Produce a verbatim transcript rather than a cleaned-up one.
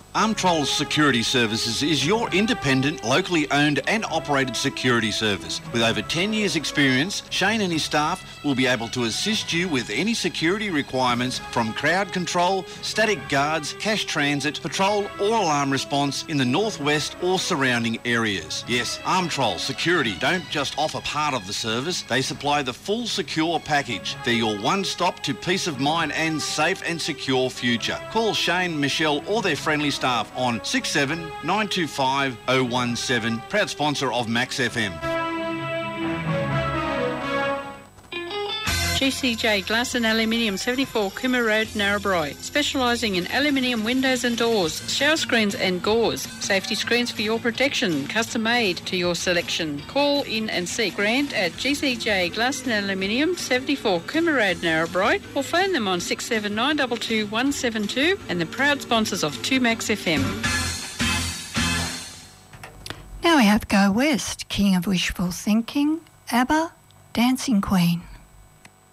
Armtrol Security Services is your independent, locally owned and operated security service. With over ten years experience, Shane and his staff will be able to assist you with any security requirements from crowd control, static guards, cash transit, patrol or alarm response in the northwest or surrounding areas. Yes, Armtrol Security don't just offer part of the service, they supply the full secure package. They're your one-stop to peace of mind and safe and secure future. Call Shane, Michelle or their friendly staff on six seven nine two five oh one seven, proud sponsor of Max F M. G C J Glass and Aluminium, seventy-four Cooma Road, Narrabri, specialising in aluminium windows and doors, shower screens and gauze, safety screens for your protection, custom made to your selection. Call in and see Grant at G C J Glass and Aluminium, seventy-four Cooma Road, Narrabri, or phone them on six seven nine two two one seven two, and the proud sponsors of two Max F M. Now we have Go West, King of Wishful Thinking, ABBA, Dancing Queen.